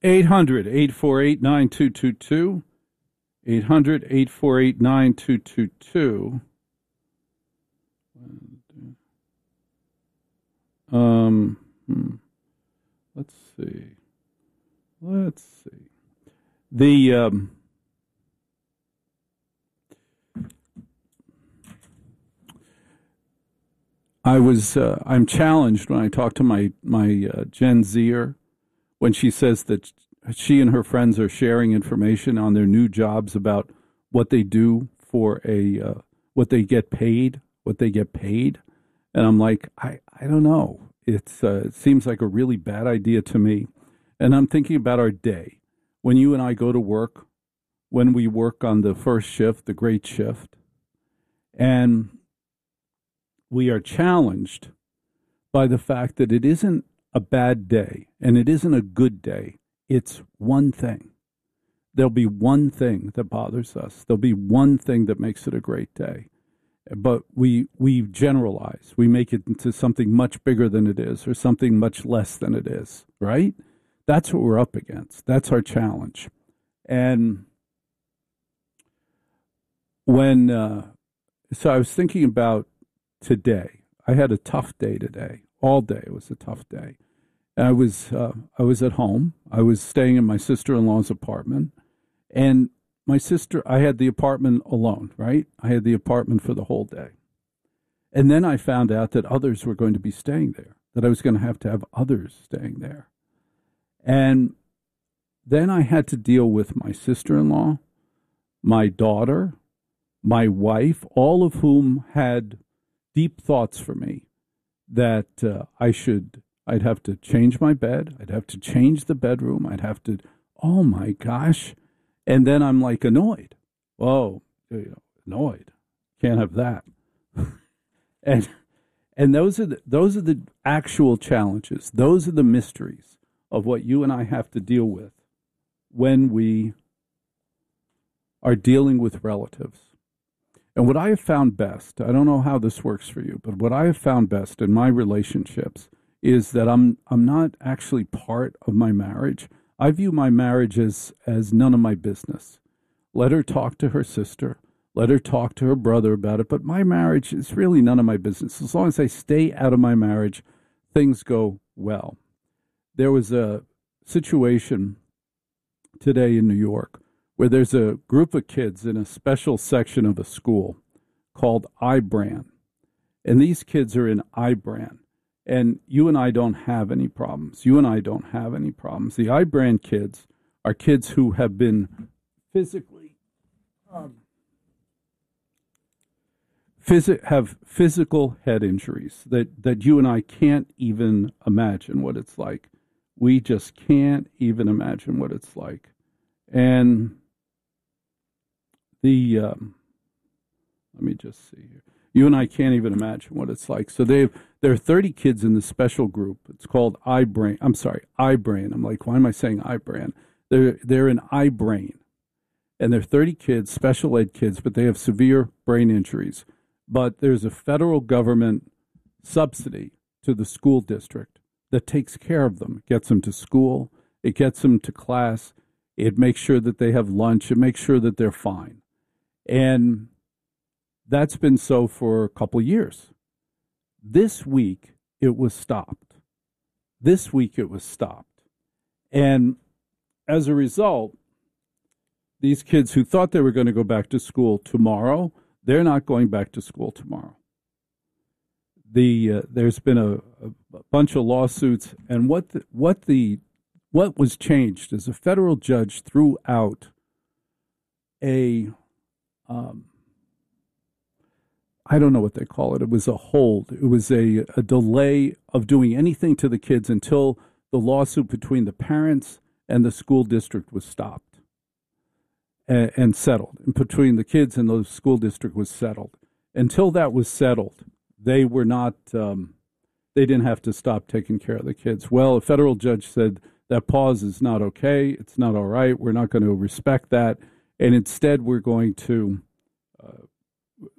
800-848-9222. 800-848-9222. Let's see. The I'm challenged when I talk to my Gen Zer when she says that she and her friends are sharing information on their new jobs about what they do for what they get paid, and I'm like, I don't know. It seems like a really bad idea to me, and I'm thinking about our day when you and I go to work, when we work on the first shift, the great shift, and we are challenged by the fact that it isn't a bad day and it isn't a good day. It's one thing. There'll be one thing that bothers us. There'll be one thing that makes it a great day. But we generalize. We make it into something much bigger than it is or something much less than it is, right? That's what we're up against. That's our challenge. And so I was thinking about today. I had a tough day today. All day it was a tough day. And I was at home. I was staying in my sister-in-law's apartment. And I had the apartment alone, right? I had the apartment for the whole day. And then I found out that others were going to be staying there, that I was going to have others staying there. And then I had to deal with my sister-in-law, my daughter, my wife, all of whom had deep thoughts for me that I'd have to change my bed. I'd have to change the bedroom. Oh my gosh. And then I'm like annoyed. Whoa, annoyed. Can't have that. and those are the actual challenges. Those are the mysteries of what you and I have to deal with when we are dealing with relatives. And what I have found best, I don't know how this works for you, but what I have found best in my relationships is that I'm not actually part of my marriage. I view my marriage as none of my business. Let her talk to her sister. Let her talk to her brother about it. But my marriage is really none of my business. As long as I stay out of my marriage, things go well. There was a situation today in New York where there's a group of kids in a special section of a school called IBRAN. And these kids are in IBRAN. And you and I don't have any problems. The IBRAN kids are kids who have been physically, have physical head injuries that you and I can't even imagine what it's like. We just can't even imagine what it's like. And let me just see here. You and I can't even imagine what it's like. So there are 30 kids in this special group. It's called IBRAN. I'm sorry, IBRAN. I'm like, why am I saying IBRAN? They're in IBRAN. And they're 30 kids, special ed kids, but they have severe brain injuries. But there's a federal government subsidy to the school district that takes care of them. It gets them to school. It gets them to class. It makes sure that they have lunch. It makes sure that they're fine. And that's been so for a couple of years. This week, it was stopped. And as a result, these kids who thought they were going to go back to school tomorrow, they're not going back to school tomorrow. There's been a bunch of lawsuits, and what was changed is a federal judge threw out I don't know what they call it. It was a hold. It was a delay of doing anything to the kids until the lawsuit between the parents and the school district was stopped and settled. And between the kids and the school district was settled. Until that was settled, they were not. They didn't have to stop taking care of the kids. Well, a federal judge said that pause is not okay. It's not all right. We're not going to respect that, and instead we're going to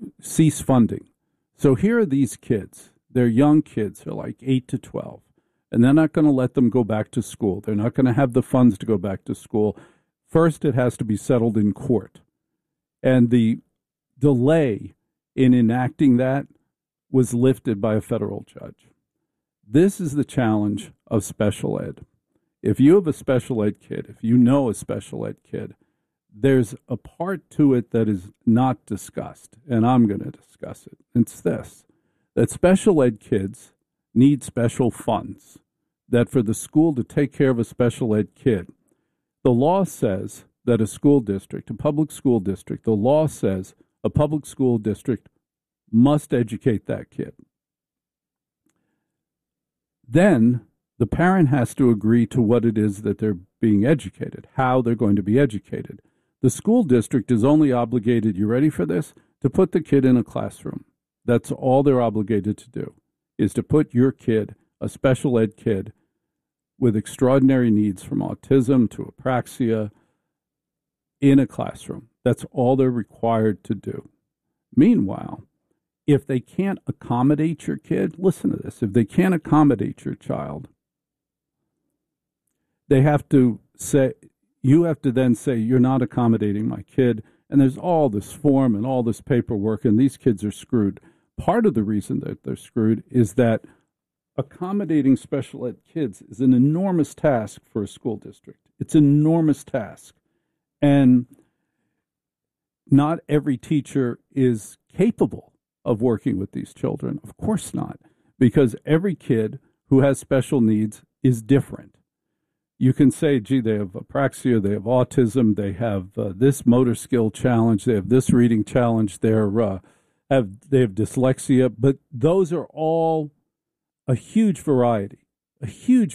cease funding. So here are these kids. They're young kids. They're like 8 to 12. and they're not going to let them go back to school. They're not going to have the funds to go back to school. First, it has to be settled in court. And the delay in enacting that was lifted by a federal judge. This is the challenge of special ed. If you have a special ed kid, if you know a special ed kid, there's a part to it that is not discussed, and I'm going to discuss it. It's this, that special ed kids need special funds, that for the school to take care of a special ed kid, the law says that a school district, a public school district, the law says a public school district must educate that kid. Then the parent has to agree to what it is that they're being educated, how they're going to be educated. The school district is only obligated, you ready for this, to put the kid in a classroom. That's all they're obligated to do, is to put your kid, a special ed kid, with extraordinary needs from autism to apraxia, in a classroom. That's all they're required to do. Meanwhile, if they can't accommodate your kid, listen to this, if they can't accommodate your child, they have to say, you have to then say, you're not accommodating my kid, and there's all this form and all this paperwork, and these kids are screwed. Part of the reason that they're screwed is that accommodating special ed kids is an enormous task for a school district. It's an enormous task. And not every teacher is capable of working with these children. Of course not, because every kid who has special needs is different. You can say, gee, they have apraxia, they have autism, they have this motor skill challenge, they have this reading challenge, they have dyslexia, but those are all a huge variety, a huge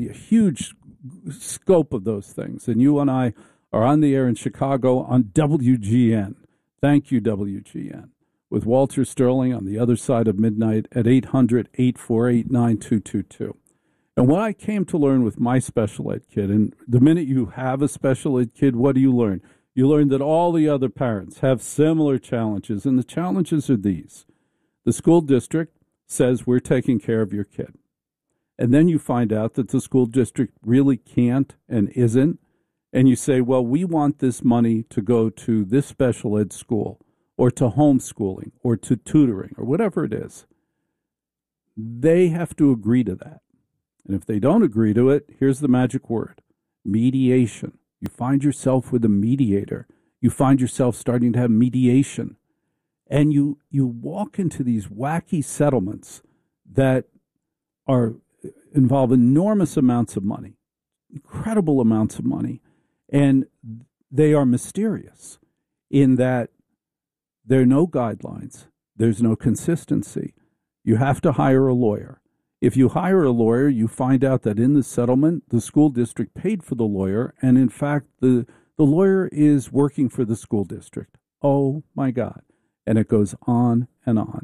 scope of those things. And you and I are on the air in Chicago on WGN. Thank you, WGN. With Walter Sterling on the other side of midnight at 800-848-9222. And what I came to learn with my special ed kid, and the minute you have a special ed kid, what do you learn? You learn that all the other parents have similar challenges, and the challenges are these. The school district says we're taking care of your kid. And then you find out that the school district really can't and isn't, and you say, well, we want this money to go to this special ed school, or to homeschooling, or to tutoring, or whatever it is. They have to agree to that. And if they don't agree to it, here's the magic word, mediation. You find yourself with a mediator. You find yourself starting to have mediation. And you walk into these wacky settlements that involve enormous amounts of money, incredible amounts of money. And they are mysterious in that there are no guidelines. There's no consistency. You have to hire a lawyer. If you hire a lawyer, you find out that in the settlement, the school district paid for the lawyer, and in fact, the lawyer is working for the school district. Oh, my God. And it goes on and on.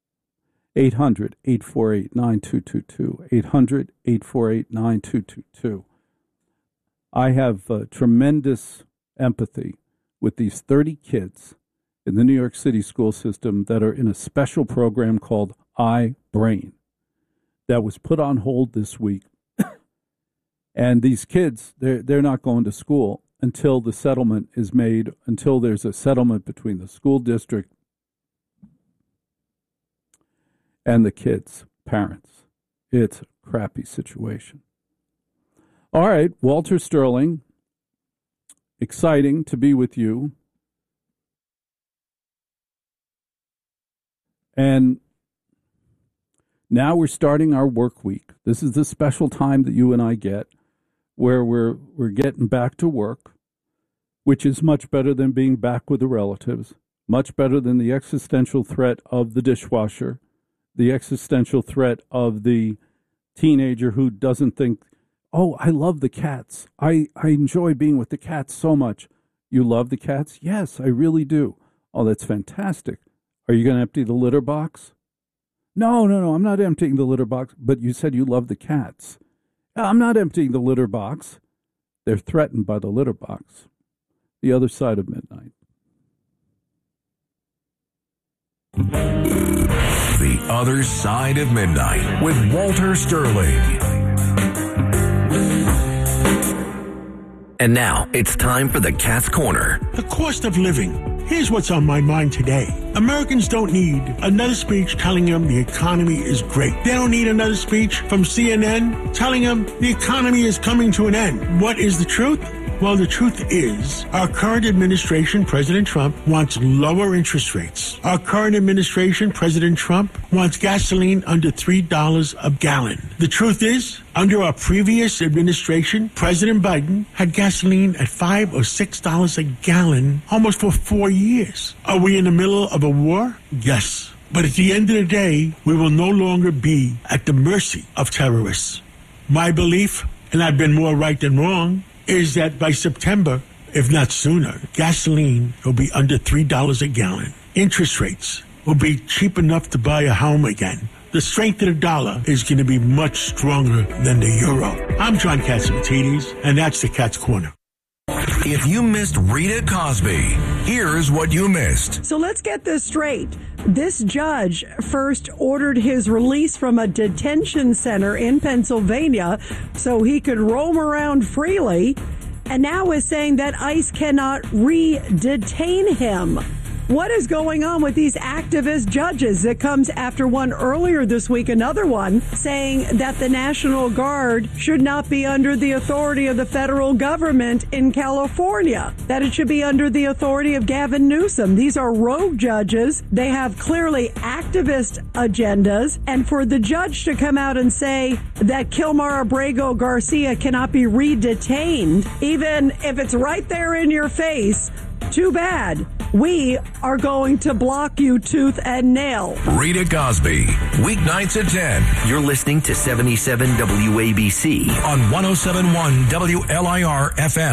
800-848-9222. 800-848-9222. I have tremendous empathy with these 30 kids in the New York City school system that are in a special program called iBrain that was put on hold this week. And these kids, they're not going to school until the settlement is made, until there's a settlement between the school district and the kids' parents. It's a crappy situation. All right, Walter Sterling, exciting to be with you. And now we're starting our work week. This is the special time that you and I get where we're getting back to work, which is much better than being back with the relatives, much better than the existential threat of the dishwasher, the existential threat of the teenager who doesn't think, oh, I love the cats. I enjoy being with the cats so much. You love the cats? Yes, I really do. Oh, that's fantastic. Are you going to empty the litter box? No, I'm not emptying the litter box. But you said you love the cats. I'm not emptying the litter box. They're threatened by the litter box. The other side of midnight. The Other Side of Midnight with Walter Sterling. And now it's time for the Cat's Corner. The cost of living. Here's what's on my mind today. Americans don't need another speech telling them the economy is great. They don't need another speech from CNN telling them the economy is coming to an end. What is the truth? Well, the truth is, our current administration, President Trump, wants lower interest rates. Our current administration, President Trump, wants gasoline under $3 a gallon. The truth is, under our previous administration, President Biden had gasoline at $5 or $6 a gallon almost for 4 years. Are we in the middle of a war? Yes. But at the end of the day, we will no longer be at the mercy of terrorists. My belief, and I've been more right than wrong, is that by September, if not sooner, gasoline will be under $3 a gallon. Interest rates will be cheap enough to buy a home again. The strength of the dollar is going to be much stronger than the euro. I'm John Catsimatidis, and that's the Cat's Corner. If you missed Rita Cosby, here's what you missed. So let's get this straight. This judge first ordered his release from a detention center in Pennsylvania so he could roam around freely, and now is saying that ICE cannot re-detain him. What is going on with these activist judges? It comes after one earlier this week, another one, saying that the National Guard should not be under the authority of the federal government in California, that it should be under the authority of Gavin Newsom. These are rogue judges. They have clearly activist agendas. And for the judge to come out and say that Kilmar Abrego Garcia cannot be re-detained, even if it's right there in your face, too bad. We are going to block you tooth and nail. Rita Cosby, weeknights at 10. You're listening to 77 WABC On 107.1 WLIR FM.